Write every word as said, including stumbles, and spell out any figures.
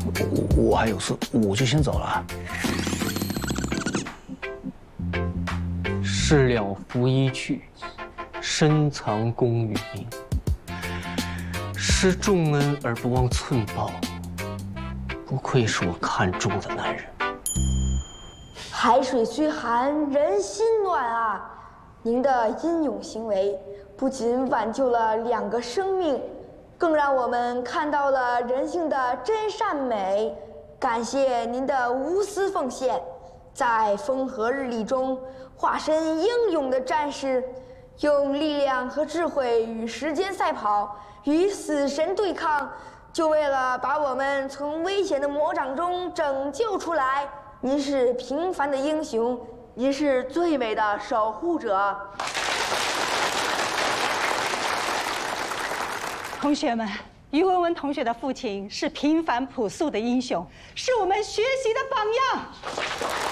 我我还有事，我就先走了。 事了拂衣去，深藏功与名。施重恩而不忘寸报，不愧是我看中的男人。 海水虽寒，人心暖啊！您的英勇行为不仅挽救了两个生命，更让我们看到了人性的真善美。感谢您的无私奉献，在风和日丽中化身英勇的战士，用力量和智慧与时间赛跑，与死神对抗，就为了把我们从危险的魔掌中拯救出来。您是平凡的英雄，您是最美的守护者。 同学们，于文文同学的父亲是平凡朴素的英雄，是我们学习的榜样。